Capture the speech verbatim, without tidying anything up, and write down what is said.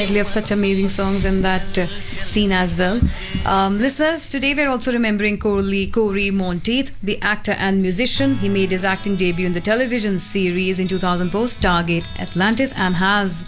Of such amazing songs in that uh, scene as well. Um, listeners, today we're also remembering Corey, Corey Monteith, the actor and musician. He made his acting debut in the television series in two thousand four, Stargate Atlantis, and has